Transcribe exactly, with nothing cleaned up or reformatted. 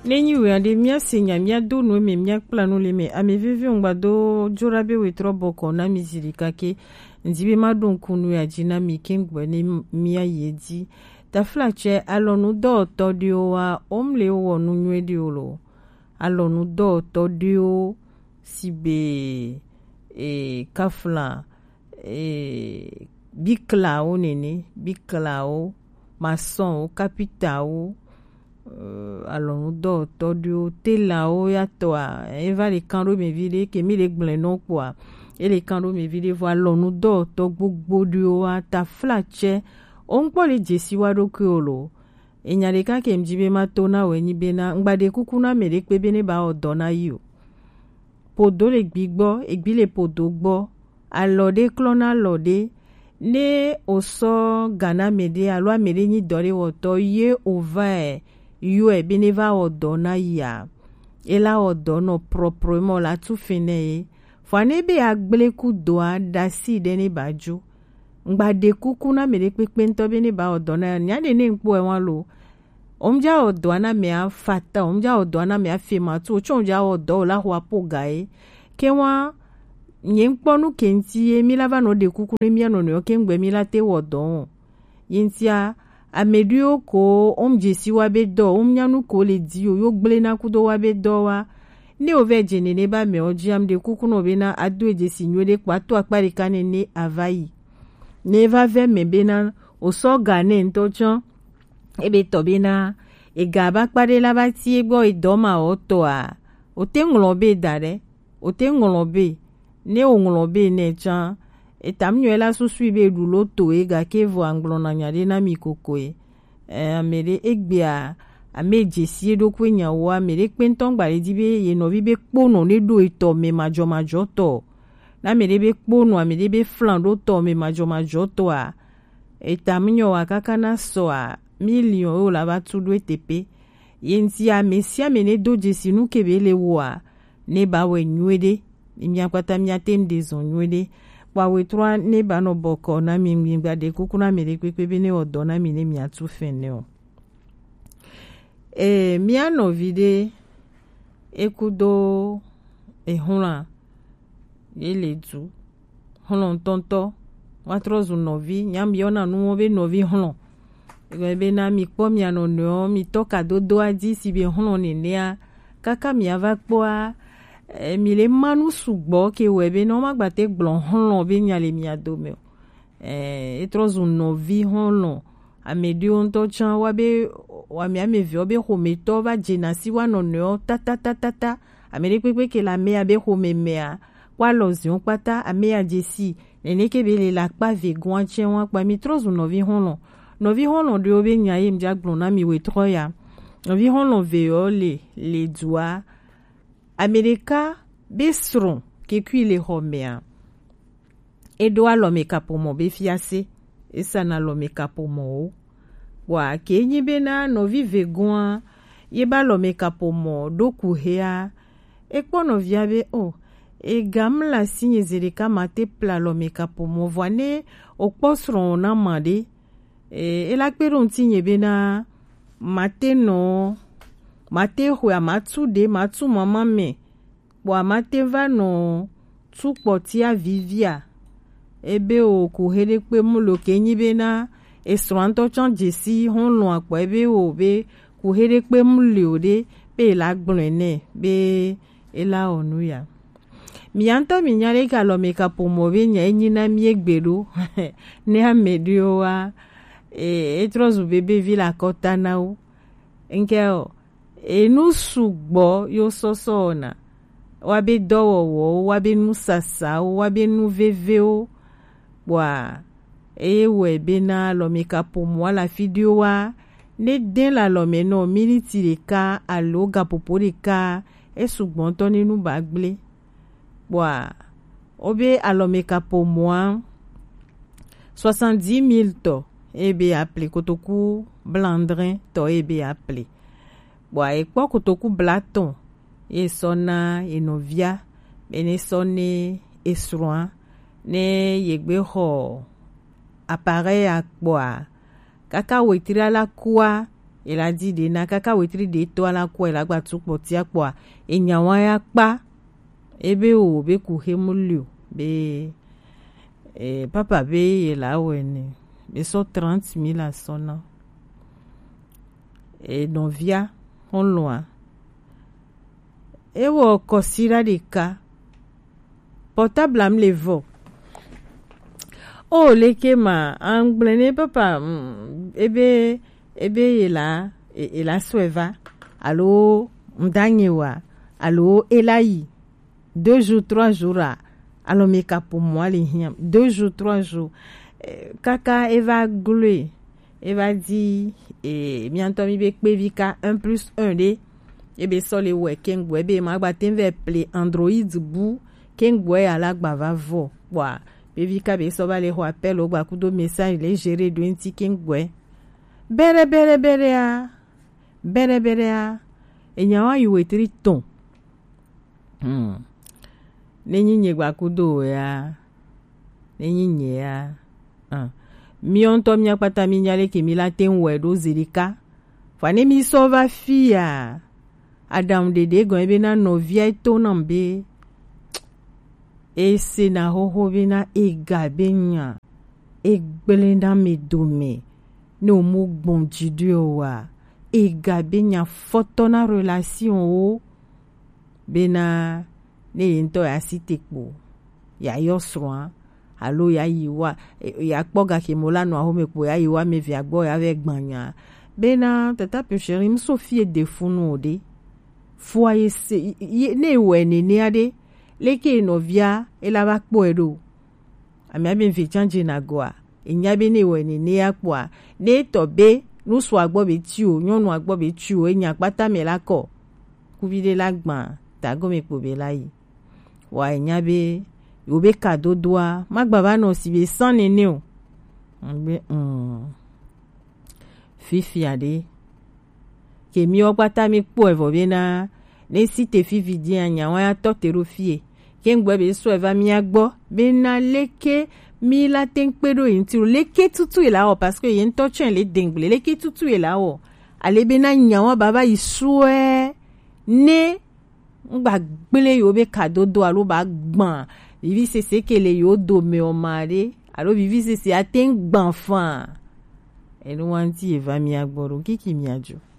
Nenyi we ande mia senya mia do no me mia planu le me ame vivi ngbado jorabe we troboko na miziri kake nzibe madon kunu ya jina mi kengwe ne mia yedi ta flache alonu do to dio wa omle wo nu nwedi olo alonu do to dio sibe e kafla e biklao nene biklao maçon capitao Uh, alors do to dio tela o ya to a eva le kando me vide ke mi le gble no kwa e le kando me vide vo alors nu do to gbogbo dio a ta flache on po le jesi wa do kolo e nya le ka ke mjibe ma to na we ni be na ngbade kuku na me le pe be ne ba odo na yo podo le gbigbo e gbi le podo gbo alode clona lode ne oso gana mede alo amede ni dore wo to ye over yo e beneva odo na ya ela odo no proprement la tu fine fane be agble ku doa dasi de ne baju ngba de kuku na mere pepe nto be ne ba odo na nya de ne npo e wan lo omja odo na me afata omja odo na me afema tu chonja odo la ho apogae ke wa nyen ponu kenti e mi lava no de kuku ne mi ano no ke ngbe mi la te odo yintia amedio ko omjesi wa be do omnyanu ko le dio yo gble na kudo wa be do wa ne oveje ne ne ba me ojiam de kuku no be na adu ejesi nywede kwa to akpari kane ne avai ne va ve me be na oso gane ntocho ebe to be na e gaba kpare la ba ti egbo idoma oto a o te nglobe dare o te nglobe ne o nglobe ne chan etamnyela susu ibe dulo to e ga kevo anglo na nyade na mikoko e eh amere egbia amejesi do kwenya wa mere penton gbare dibe ye no bibe pono ne do ito me majo majo to na mere be pono amere be flan do to me majo majo to a etamnyo wa kakana so a million o la ba tu do etepe yenti a mesia mene do jesi nu kebele wa ne ba we nwede imya kwata mya tende zo nwede wa we trois ne ba no boko na mi ngba de kuku na mere pepe be ne odo na mi ne mi atu fene o e mi ano vide ekudo e hona ele tu hono tonto wa trozu novi nyam yona nu be novi hono e be na mi po mi ano no mi toka dodo adi si be hono ne ne kaka mi ava poa e mi le manu sugbo ke webe no magbate glon honlo be nyale mi adome eh etrozu no vi honlo amedio nto chan wabe wa mi amevi obe hometo ba jenasi wa no no tata tata tata amere pepe ke la me abe homemea kwa lozion pata ame ajesi nene ke be le la pa ve gwan chen wa pa mi trozu no vi honlo no vi honlo de obe nyaye mi jaglon na mi we troya no vi honlo ve ole le doa Amerika besron ke kui le homea e do alo me kapomo be fiase e sana lo me kapomo wa ke nyi be na no vive gwan ye ba lo me kapomo do ku hea e pono viabe o e gamla sinye zerika mate pla lo me kapomo voine o posron na mande e e la peron tinye be na mate no mate hua matsu de matsu mama me bo amate va no tu potia vivia ebe o ku hele pe mu lo kenyi be na estranto chan jesi hon lo apo ebe o be ku hele pe mu le ode pe la gbonne be ela onu ya mi anta mi nyare ka lo me ka pomo be nya enyi na mi egbero ne amedio wa e etrozu bebe vila kota na o nke o enu sugbo yo soso na wabe dowo wabe nu sasa wabe nu veveo wa ewe bena lo me kapomo la video wa ne den la lo me no miniti le ka alo gapopo le ka e sugbon to ninu bagble wa obe alo me kapomo soixante-dix mille to ebe appelé kotoku blandrin to ebe appelé Boa e kwa kutoku blaton e sona e novia bene sonne e sroin ne yegbe ho appareil akboa kaka wetira la kwa il a dit de na kaka wetri de to ala ko ela gba tu po ti apo a enya wa ya pa ebe o be ku hemulio be e papa be ela wene be so trente mille à sona e novia on loin e wo kosira de ka portable am levo o leke ma anglene papa mm, ebe ebe ela ela sueva allo mdanyewa allo elai deux jours trois jours allo meka pour moi les hiam deux jours trois jours kaka eva glue eva di e bientôt mi be pevika un plus un de ebe so le we kengwe be ma gba tenve play android bu kengwe ala gba va vo wa pevika be so ba le ho appel o gba kudo message le gérer de nti kengwe bere bere bere a bere bere a enyawa yuwetri ton hmm nenyi nye gba kudo ya nenyi nye ya ah mi onto mi akpata mi nyale ke mi la ten wedo zirika fane mi so va fia adam dede go ebe na novia to nambe e se na hoho be na ega benya egbelenda me dome no mo bon jidio wa ega benya photo na relation o bena ne into ya sitekpo ya yosro alo ya yiwa ya kpoga ke mola no ahome po ya yiwa me via gbo ya avec gbanya bena tata pe chéri m Sophie de funu de foye se ne wene ne ade leke novia ela ba kpo edo ami abi fi chanje na goa enya be ne wene ne akpo a ne to be nu so agbo be ti o nyonu agbo be ti o enya pata me la ko ku vide la gban ta go me po be la yi wa enya be yo be kado doa magbaba no si be san nene o be mm fifi ade ke mi opata mi po evo be na ne si te fifi di anya wa ya to tero fie ke ngbe be so eva mi agbo be na leke mi la ten pedo inti leke tutu ila o parce que yen to chen le dengle leke tutu ila o ale be na nya wa baba isue ne ngba gbele yo be kado do alo ba gban vivi c'est ce que les yo do me o mari alo vivi c'est c'est aten gban fan e no wanti eva mi agboro kiki mi ajo